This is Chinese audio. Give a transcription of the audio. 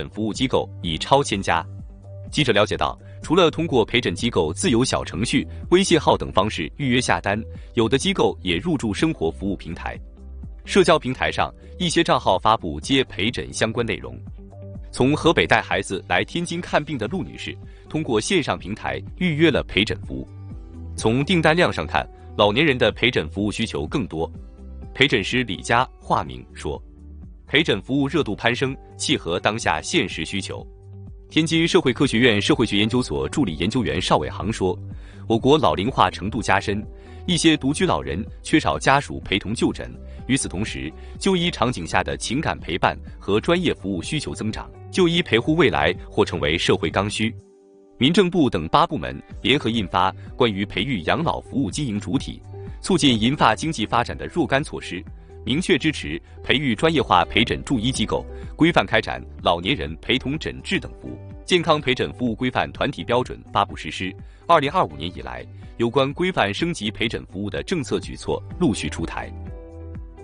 服务机构已超1000家。记者了解到，除了通过陪诊机构自有小程序、微信号等方式预约下单，有的机构也入驻生活服务平台。社交平台上，一些账号发布接陪诊相关内容。从河北带孩子来天津看病的陆女士，通过线上平台预约了陪诊服务。从订单量上看，老年人的陪诊服务需求更多。陪诊师李佳（化名）说，陪诊服务热度攀升，契合当下现实需求。天津社会科学院社会学研究所助理研究员邵伟航说，我国老龄化程度加深，一些独居老人缺少家属陪同就诊，与此同时，就医场景下的情感陪伴和专业服务需求增长，就医陪护未来或成为社会刚需。民政部等8部门联合印发关于培育养老服务经营主体，促进银发经济发展的若干措施，明确支持培育专业化陪诊助医机构，规范开展老年人陪同诊治等服务。健康陪诊服务规范团体标准发布实施，2025年以来，有关规范升级陪诊服务的政策举措陆续出台。